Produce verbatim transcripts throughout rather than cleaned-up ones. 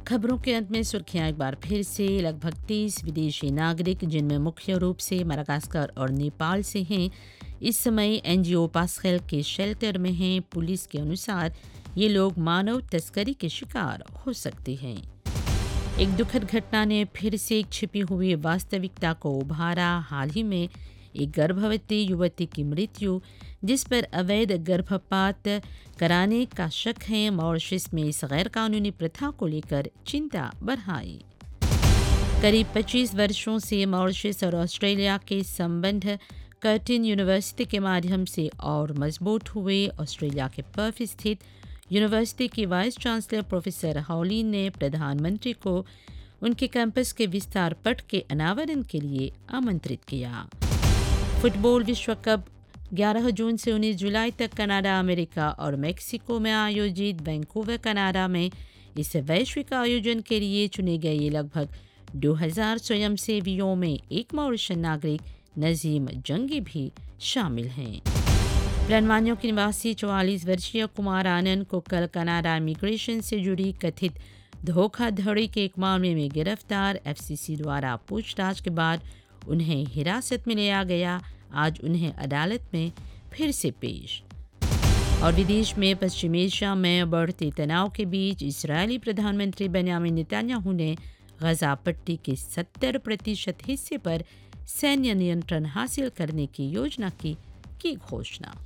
खबरों के अंत में सुर्खियां एक बार फिर से। लगभग तीस विदेशी नागरिक, जिनमें मुख्य रूप से मडागास्कर और नेपाल से हैं, इस समय एनजीओ पास्खेल के शेल्टर में हैं। पुलिस के अनुसार ये लोग मानव तस्करी के शिकार हो सकते हैं। एक दुखद घटना ने फिर से एक छिपी हुई वास्तविकता को उभारा। हाल ही में एक गर्भवती युवती की मृत्यु, जिस पर अवैध गर्भपात कराने का शक है, मॉरिशस में इस गैर कानूनी प्रथा को लेकर चिंता बढ़ाई। करीब पच्चीस वर्षों से मॉरिशस और ऑस्ट्रेलिया के संबंध कर्टिन यूनिवर्सिटी के माध्यम से और मजबूत हुए। ऑस्ट्रेलिया के पर्थ स्थित यूनिवर्सिटी की वाइस चांसलर प्रोफेसर हॉलिन ने प्रधानमंत्री को उनके कैंपस के विस्तार पट के अनावरण के लिए आमंत्रित किया। फुटबॉल विश्व कप ग्यारह जून से उन्नीस जुलाई तक कनाडा, अमेरिका और मेक्सिको में आयोजित। वैंकूवर, कनाडा में इस वैश्विक आयोजन के लिए चुने गए ये लगभग दो हज़ार स्वयंसेवियों में एक मॉरिशन नागरिक नजीम जंगी भी शामिल हैं। प्लानवानियों के निवासी चौवालीस वर्षीय कुमार आनंद को कल कनाडा इमिग्रेशन से जुड़ी कथित धोखाधड़ी के एक मामले में गिरफ्तार। एफसीसी द्वारा पूछताछ के बाद उन्हें हिरासत में लिया गया। आज उन्हें अदालत में फिर से पेश। और विदेश में पश्चिम एशिया में बढ़ते तनाव के बीच इजरायली प्रधानमंत्री बेंयामिन नेतन्याहू ने गजा पट्टी के सत्तर प्रतिशत हिस्से पर सैन्य नियंत्रण हासिल करने की योजना की की घोषणा।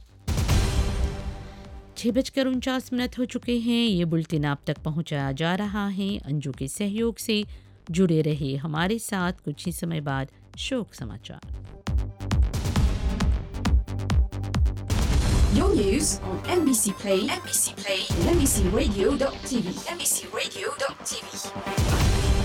छह बजकर उनचास मिनट हो चुके हैं। ये बुलेटिन आप तक पहुंचाया जा रहा है अंजू के सहयोग से। जुड़े रहे हमारे साथ। कुछ ही समय बाद शोक समाचार। Your news on M B C Play, M B C Play, and M B C Radio dot T V, M B C Radio dot T V.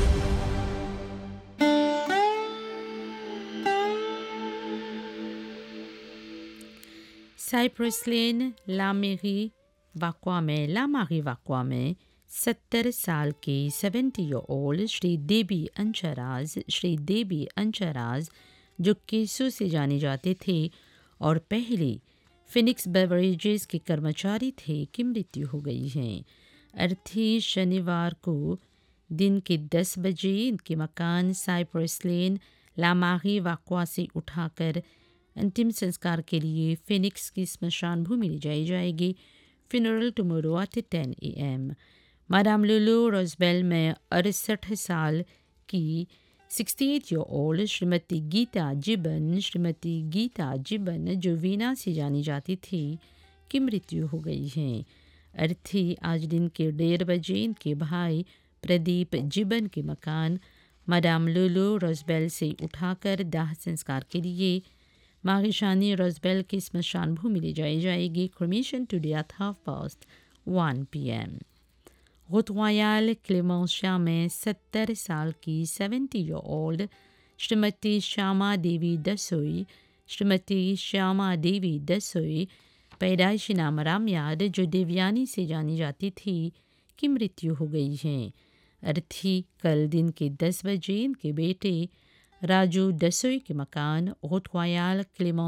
Cyprus लेन, लामेरी वाकवा में लामारी वाकवा में सत्तर साल के सेवेंटी ईयर ओल्ड श्री देबी अंचराज श्री देबी अंचराज जो केसू से जाने जाते थे और पहले फिनिक्स बेवरेजेस के कर्मचारी थे, की मृत्यु हो गई है। अर्थी शनिवार को दिन के दस बजे इनके मकान साइप्रस लेन, लामारी वाकवा से उठाकर अंतिम संस्कार के लिए फिनिक्स की स्मशान भूमि ले जाई जाएगी। Funeral tomorrow at ten A M. Madame Lulu रोजबेल में अड़सठ साल की अड़सठ ईयर ओल्ड श्रीमती गीता जिबन श्रीमती गीता जिबन जो वीना से जानी जाती थी, की मृत्यु हो गई है। अर्थी आज दिन के डेढ़ बजे इनके भाई प्रदीप जिबन के मकान मादाम लुलू रोजबेल से उठाकर दाह संस्कार के लिए मारिशानी रोजबेल की स्मशान भूमि ले जाई जाएगी। Cremation today at half past one P M. Road royal क्लेमेंशिया में सत्तर साल की seventy year old Shrimati Shyama देवी दसोई श्रीमती श्यामा देवी दसोई पैदाइशी नाम रामयाद जो देवयानी से जानी जाती थी, की मृत्यु हो गई है। अर्थी कल दिन के दस बजे इनके बेटे राजू दसोई के मकान रोट रॉयल क्लेमेंशिया